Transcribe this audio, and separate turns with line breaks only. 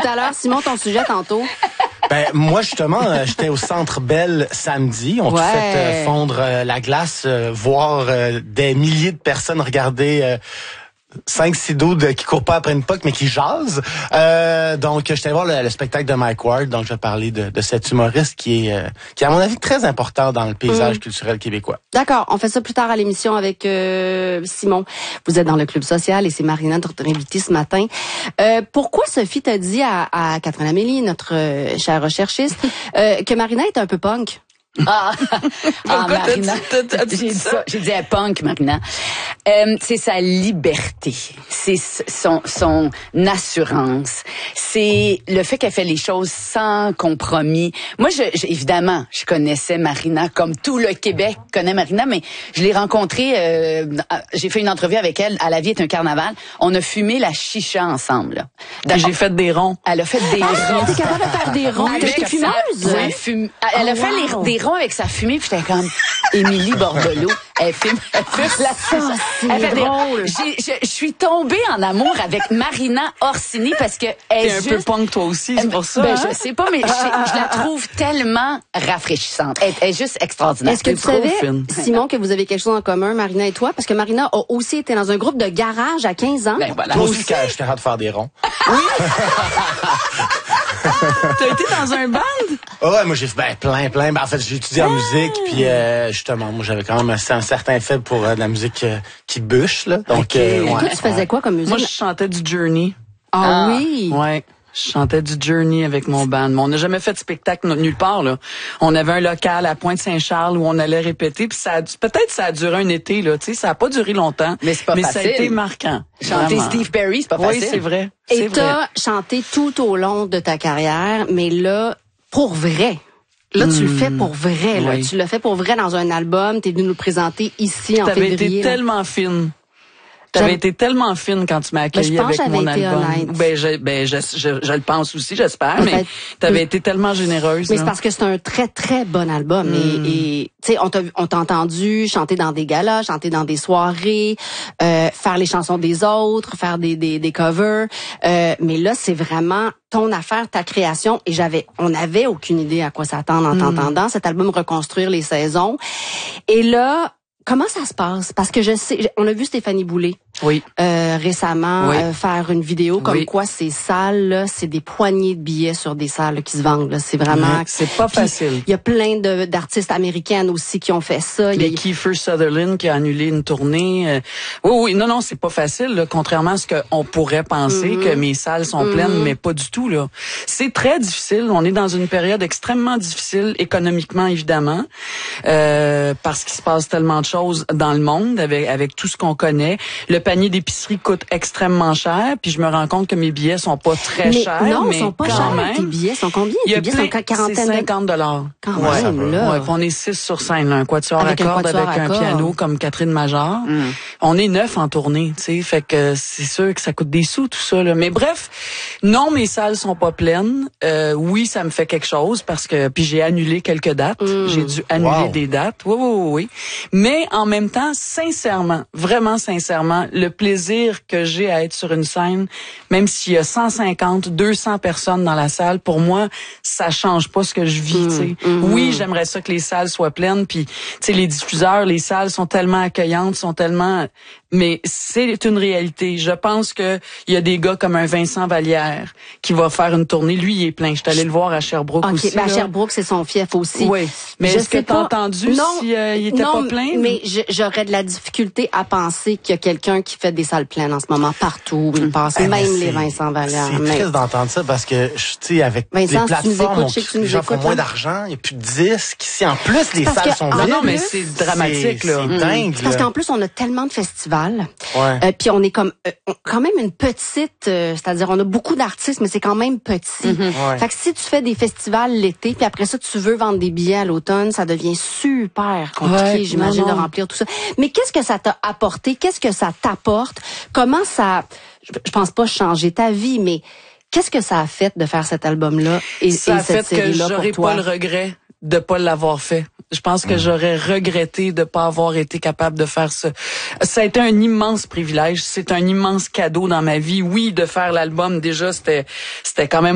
à l'heure. Simon, ton sujet tantôt.
Ben moi justement, j'étais au Centre Bell samedi. On a fait fondre la glace, voir des milliers de personnes regarder 5-6 dudes qui courent pas après une puck mais qui jasent. Donc j'étais voir le spectacle de Mike Ward. Donc je vais parler de cet humoriste qui est à mon avis très important dans le paysage culturel québécois.
D'accord, on fait ça plus tard à l'émission avec Simon. Vous êtes dans le Club Social et c'est Marina, notre invitée ce matin. Pourquoi Sophie t'a dit à Catherine Amélie, notre chère recherchiste, que Marina est un peu punk?
Marina. J'ai dit à punk, Marina. C'est sa liberté. C'est son assurance. C'est le fait qu'elle fait les choses sans compromis. Moi, évidemment, je connaissais Marina comme tout le Québec connaît Marina, mais je l'ai rencontrée, j'ai fait une entrevue avec elle à La Vie est un carnaval. On a fumé la chicha ensemble.
J'ai fait des ronds.
Elle a fait des ronds.
T'es capable de faire des ronds? T'es fumeuse?
Oui, elle a fait des ronds avec sa fumée, puis j'étais comme Émilie Bordelot. Elle fume la chicha. Elle fait drôle. Je suis tombée en amour avec Marina Orsini parce que
elle est un peu punk toi aussi, c'est pour ça.
Je sais pas, mais je la trouve tellement rafraîchissante. Elle est juste extraordinaire.
Est-ce que tu savais, Simon, que vous avez quelque chose en commun, Marina et toi? Parce que Marina a aussi été dans un groupe de garage à 15 ans.
Ben voilà.
Moi aussi, je suis capable de faire des ronds.
Oui! T'as été dans un band?
Ouais, moi j'ai fait plein. Ben, en fait, j'ai étudié en musique, puis justement, moi j'avais quand même un certain faible pour de la musique qui bûche, là. Donc,
Toi, tu faisais quoi comme musique?
Moi, je chantais du Journey.
Ah oui?
Ouais. Je chantais du Journey avec mon band. Mais on n'a jamais fait de spectacle nulle part, là. On avait un local à Pointe-Saint-Charles où on allait répéter, puis ça a duré un été, là, tu sais, ça a pas duré longtemps.
Mais c'est pas facile.
Ça a été marquant.
Chanter
vraiment.
Steve Perry, c'est pas facile.
Oui, c'est vrai.
Et t'as chanté tout au long de ta carrière, mais là, pour vrai. Là, tu le fais pour vrai, là.
Oui.
Tu le fais pour vrai dans un album. T'es venu nous le présenter ici en février.
T'avais été tellement fine. T'avais été tellement fine quand tu m'as accueilli avec mon album. Je le pense aussi, j'espère, mais t'avais été tellement généreuse.
Mais c'est parce que c'est un très, très bon album. Et tu sais, on t'a entendu chanter dans des galas, chanter dans des soirées, faire les chansons des autres, faire des covers. Mais là, c'est vraiment ton affaire, ta création. Et on n'avait aucune idée à quoi s'attendre en t'entendant. Cet album Reconstruire les saisons. Et là, comment ça se passe? Parce que je sais, on a vu Stéphanie Boulay.
Oui.
Récemment, faire une vidéo comme quoi ces salles, là, c'est des poignées de billets sur des salles là, qui se vendent. Là. C'est vraiment...
c'est pas facile.
Il y a plein d'artistes américaines aussi qui ont fait ça.
Il y a Kiefer Sutherland qui a annulé une tournée. Non, c'est pas facile. Là, contrairement à ce qu'on pourrait penser que mes salles sont pleines, mais pas du tout. Là, c'est très difficile. On est dans une période extrêmement difficile, économiquement évidemment, parce qu'il se passe tellement de choses dans le monde avec tout ce qu'on connaît. Le panier d'épicerie coûte extrêmement cher, puis je me rends compte que mes billets sont pas très chers.
Non,
mais
ils sont pas chers. Tes billets sont combien? Tes billets sont quarantaine.
C'est $50.
Quand même, là.
Ouais, on est 6 sur scène, là, un quatuor à cordes avec un piano comme Catherine Major. On est 9 en tournée, tu sais, fait que c'est sûr que ça coûte des sous tout ça là. Mais bref, non, mes salles sont pas pleines. Oui, ça me fait quelque chose parce que puis j'ai annulé quelques dates. J'ai dû annuler des dates. Oui. Mais en même temps, sincèrement, vraiment sincèrement, le plaisir que j'ai à être sur une scène, même s'il y a 150, 200 personnes dans la salle, pour moi, ça change pas ce que je vis, tu sais. Oui, j'aimerais ça que les salles soient pleines, puis tu sais, les diffuseurs, les salles sont tellement accueillantes, mais c'est une réalité. Je pense que il y a des gars comme un Vincent Vallière qui va faire une tournée. Lui, il est plein. Je suis allée le voir à Sherbrooke aussi.
À Sherbrooke, c'est son fief aussi.
Oui. Mais est-ce que t'as entendu s'il était pas plein?
Mais j'aurais de la difficulté à penser qu'il y a quelqu'un qui fait des salles pleines en ce moment partout où il passe, même les Vincent Vallière.
C'est triste d'entendre ça parce que, tu sais, avec
Vincent,
les plateformes, les gens font moins
hein?
d'argent, il n'y a plus de disques. Si en plus les salles sont vides.
Non, mais c'est dramatique, là.
C'est dingue.
Parce qu'en plus, on a tellement de festivals. Puis on est comme quand même une petite, c'est-à-dire on a beaucoup d'artistes, mais c'est quand même petit. Fait que si tu fais des festivals l'été, puis après ça tu veux vendre des billets à l'automne, ça devient super compliqué, j'imagine, de remplir tout ça. Mais qu'est-ce que ça t'a apporté? Qu'est-ce que ça t'apporte? Comment ça, je pense pas changer ta vie, mais qu'est-ce que ça a fait de faire cet album-là et
ça a
cette
fait
série-là
que j'aurais
pour toi?
pas le regret de pas l'avoir fait. Je pense que j'aurais regretté de pas avoir été capable de faire ça. Ça a été un immense privilège. C'est un immense cadeau dans ma vie. Oui, de faire l'album, déjà, c'était quand même